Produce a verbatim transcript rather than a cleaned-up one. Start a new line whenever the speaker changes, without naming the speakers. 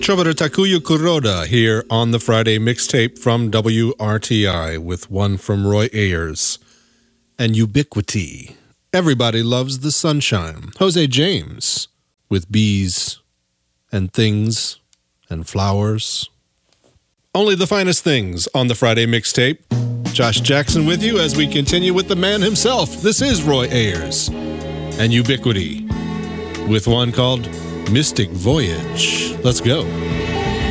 Trovador Takuya Kuroda here on the Friday mixtape from W R T I with one from Roy Ayers and Ubiquity. Everybody loves the sunshine. Jose James with bees and things and flowers. Only the finest things on the Friday mixtape. Josh Jackson with you as we continue with the man himself. This is Roy Ayers and Ubiquity with one called Mystic Voyage. Let's go.